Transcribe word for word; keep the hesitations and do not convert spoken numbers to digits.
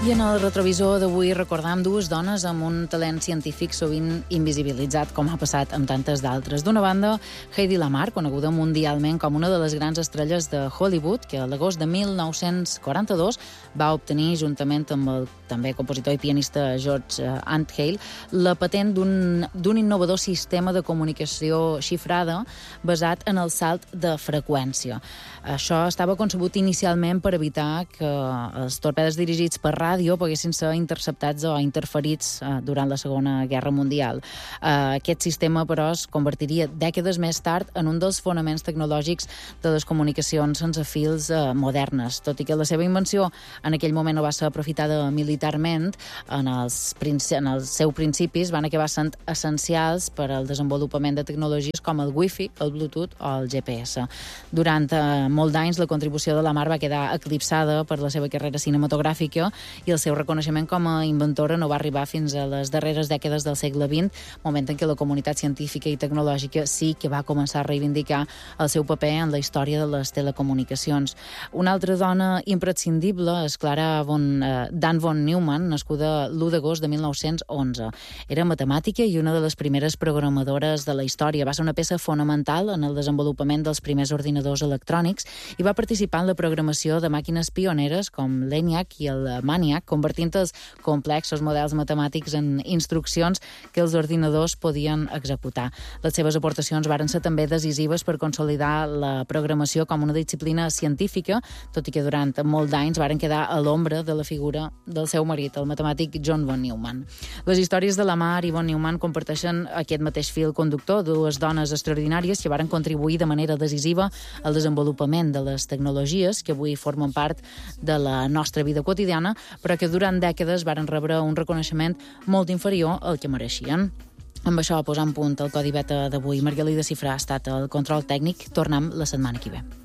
I en el retrovisor d'avui recordam dues dones amb un talent científic sovint invisibilitzat, com ha passat amb tantes d'altres. D'una banda, Hedy Lamarr, coneguda mundialment com una de les grans estrelles de Hollywood, que a l'agost de mil nou-cents quaranta-dos va obtenir, juntament amb el també compositor i pianista George Antheil, la patent d'un d'un innovador sistema de comunicació xifrada basat en el salt de freqüència. Això estava concebut inicialment per evitar que els torpedes dirigits per ràdio poguessin ser interceptats o interferits eh, durant la Segona Guerra Mundial. Eh, aquest sistema, però, es convertiria dècades més tard en un dels fonaments tecnològics de les comunicacions sense fils eh, modernes. Tot i que la seva invenció en aquell moment no va ser aprofitada militarment, en els, en els seus principis van acabar sent essencials per al desenvolupament de tecnologies com el Wi-Fi, el Bluetooth o el G P S. Durant eh, molts d'anys la contribució de Lamarr va quedar eclipsada per la seva carrera cinematogràfica i el seu reconeixement com a inventora no va arribar fins a les darreres dècades del segle vint, moment en què la comunitat científica i tecnològica sí que va començar a reivindicar el seu paper en la història de les telecomunicacions. Una altra dona imprescindible és Clara von, eh, Dan von Neumann, nascuda l'u d'agost de mil nou-cents onze. Era matemàtica i una de les primeres programadores de la història. Va ser una peça fonamental en el desenvolupament dels primers ordinadors electrònics i va participar en la programació de màquines pioneres com l'ENIAC i el MANIAC, convertint els complexos models matemàtics en instruccions que els ordinadors podien executar. Les seves aportacions varen ser també decisives per consolidar la programació com una disciplina científica, tot i que durant molts d'anys varen quedar a l'ombra de la figura del seu marit, el matemàtic John von Neumann. Les històries de Lamarr i von Neumann comparteixen aquest mateix fil conductor, dues dones extraordinàries que varen contribuir de manera decisiva al desenvolupament de les tecnologies que avui formen part de la nostra vida quotidiana, però que durant dècades varen rebre un reconeixement molt inferior al que mereixien. Amb això posant punt al Codi Beta d'avui. Margalida Cifrà ha estat el control tècnic. Tornem la setmana que ve.